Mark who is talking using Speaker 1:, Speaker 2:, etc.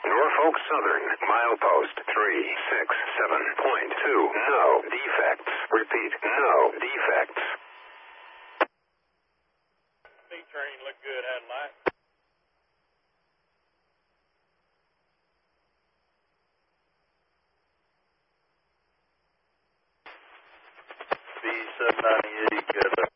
Speaker 1: Norfolk Southern, milepost 367.2. No defects. Repeat, no defects.
Speaker 2: Speed train looked good, had light.
Speaker 3: B798, got a